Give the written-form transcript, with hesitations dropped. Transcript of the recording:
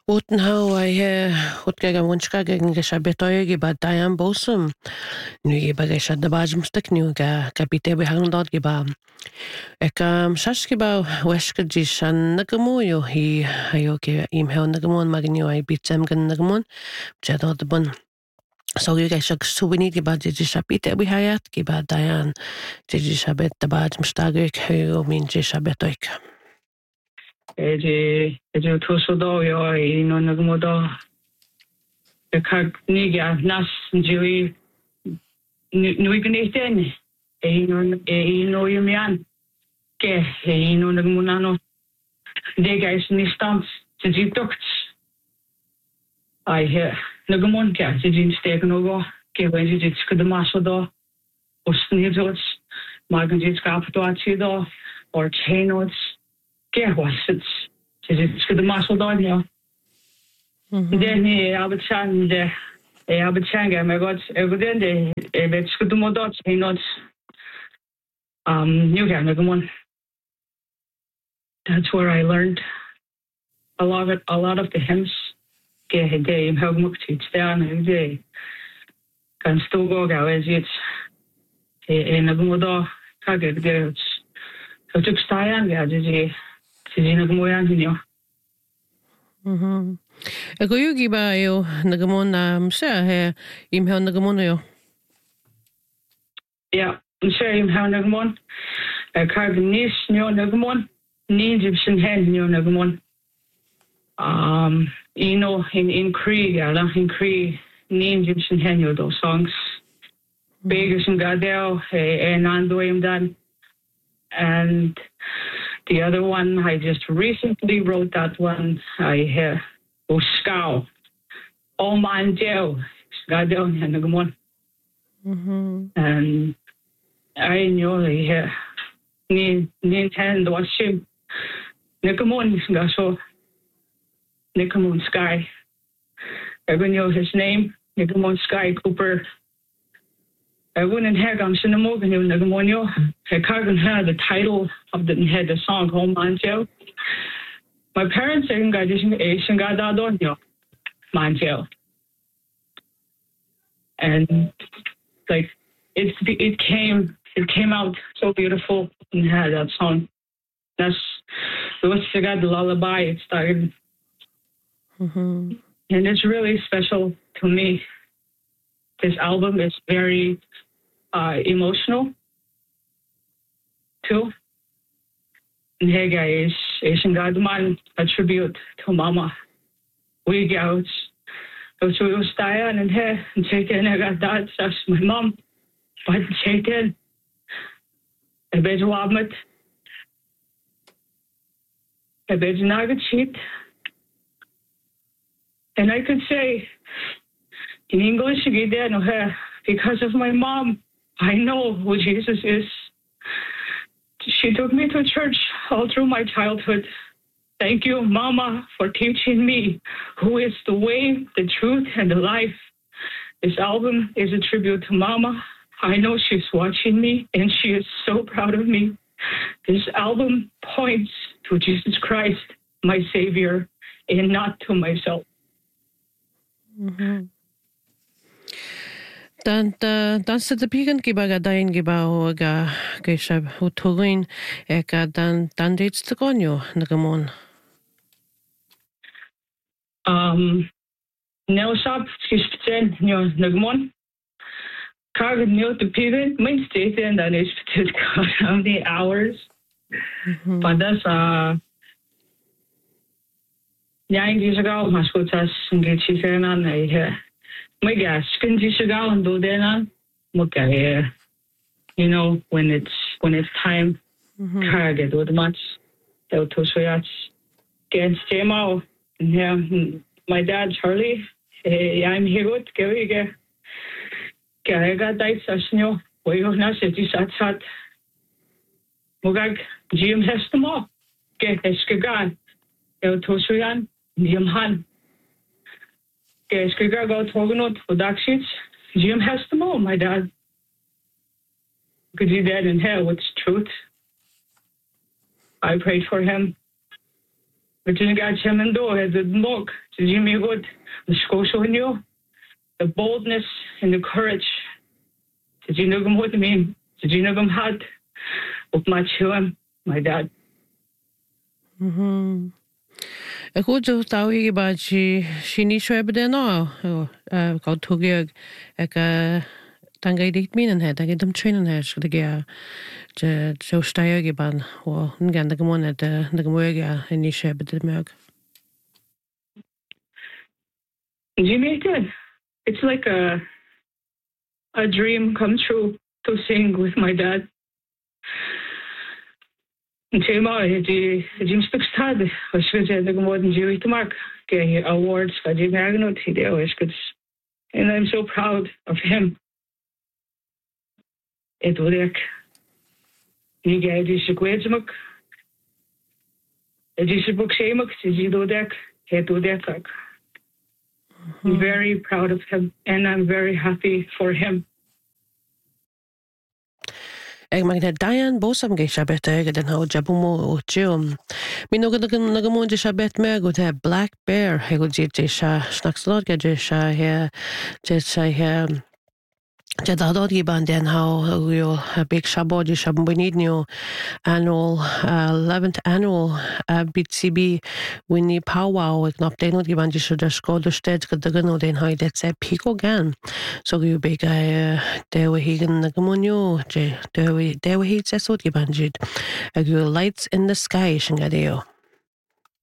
Utenhau ai hutgaga wunschgaga gesha betoyagi ba dayan bosum nu giba gesha da bajmstak nu ga bite bi hangdod giba ekam shash giba weshka jishan nagamuyo hi ayo ke im hel nagamon magnu ai bitem gan nagamon jadod bun so you guys souvenir giba jisha bite bi hayat giba dayan jisha bet da bajmstagik hu min jisha betoyk 이제 토수도요 이노는 뭐도 각 니가 nas 지위 누이그네텐 이노유미안 게 이노는 뭐나노 내가 있으니 스탄스 지지톡츠 아이 너그몬 게 지진스테크 노고 게 왠지 지츠크도 마셔도 오스니조츠 마근지 스카프토아치도 or chainots get was it's the muscle down here. Then Abachan, my God, every day, it's good to more dots, not New Canada. That's where I learned a lot of the hymns. Get a day, how much it's down every day. Can still go as it's in a modo, target girls. So took Styan, Sijina Moyanino. Ego yugi ba yo nagamon na msa he im hel nagamon yo. Yeah, msa im hel nagamon. Kag nis nyo nagamon. Ni Egyptian hen nyo nagamon. In Cree, in Cree, ni Egyptian hen yo those songs. Begus and Gadel, and Andoim Dan. And the other one, I just recently wrote that one. I Oskau. All man jail. Gadel and Nagamon. And I know the Nintendo was him. Nagamon Gaso. Nagamon Sky. I know his name. Nagamon Sky Cooper. I wouldn't have gone to the movie in Nagamonio. I can't have the title of the song Home Manjo. My parents saying got this Asian got that on you. Manjo. And like it came out so beautiful and had that song. It was got the lullaby, it started. And it's really special to me. This album is very emotional too. And hey guys, Asian Godman a tribute to Mama. We go to Ustayan and hey and taken I got that that's my mom. But taken a bit wabmet a bit nugget sheet. And I could say in English, because of my mom, I know who Jesus is. She took me to church all through my childhood. Thank you, Mama, for teaching me who is the way, the truth, and the life. This album is a tribute to Mama. I know she's watching me, and she is so proud of me. This album points to Jesus Christ, my Savior, and not to myself. Dan sa tapigan giba ga dain giba o ga gesha uturin eka dan dates to konyo nagamon. Nel shop skiften nyo nagamon. Kag nyo tapigan main state and then is how many hours. But that's yang years ago mascotas ngi chikana na my gosh, can you go and do that? Okay, you know when it's time. Get with much. They'll to switch. Get stay out. Yeah, my dad Charlie. I'm here with Gary. Get I got that session. We have not said you sat. Mugag Jim has them all. Get eskigan. They'll to switch. Jim Han. Skriga go togenot for Dakshits. Jim has them all, my dad. Because he dead in hell, it's truth. I prayed for him. But you got him and do it, the look, to Jimmy Wood, the Scotia in you, the boldness and the courage. Did you know him what I mean? Did you know him had of my children, my dad? Ek hoor zo tau higi ba si ni sure bede no. Kau tugi ek tangai dit minen he, tangai dum trainen he, so de zo stai higi ban. O ngan de gemone de gemoege en ni sure bede merk. Jimmy did. It's like a dream come true to sing with my dad. Tema die stuk stad was gezegd dat gewoon Jerry te maken get awards for the Magno Tideo is good, and I'm so proud of him. Het werk die guy die se kwetsmak die se boek semak die dodek het dodek. I'm very proud of him and I'm very happy for him. Ek mag net Diane bosam ge shabet den ho jabumo o chum. Mi no nagamun je shabet me go te Black Bear he go je sha snackslot ge je sha he je sha he je dadod ge ban den how you a big shabo je shabonidnio annual 11th annual BCB Winnie powwow ik nop den ge ban je sha sko de sted ge de no den hay det se pico gan so you big de we higen nagamunyo je de we hit se so ge ban je lights in the sky shingadeo.